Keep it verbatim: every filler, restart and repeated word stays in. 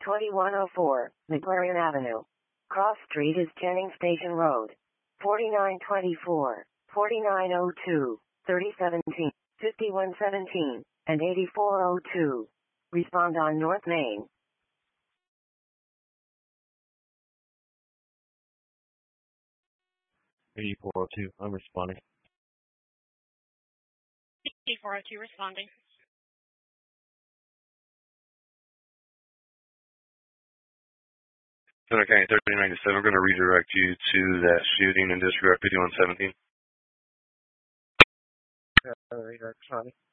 twenty-one oh four, McLaren Avenue. Cross Street is Jennings Station Road. forty-nine twenty-four, forty-nine oh two, thirty seventeen, fifty-one seventeen, and eighty-four oh two. Respond on North Main. eighty-four oh two, I'm responding. eighty-four oh two responding. Center County thirty ninety-seven, I'm going to redirect you to that shooting in District fifty-one seventeen. Uh, responding.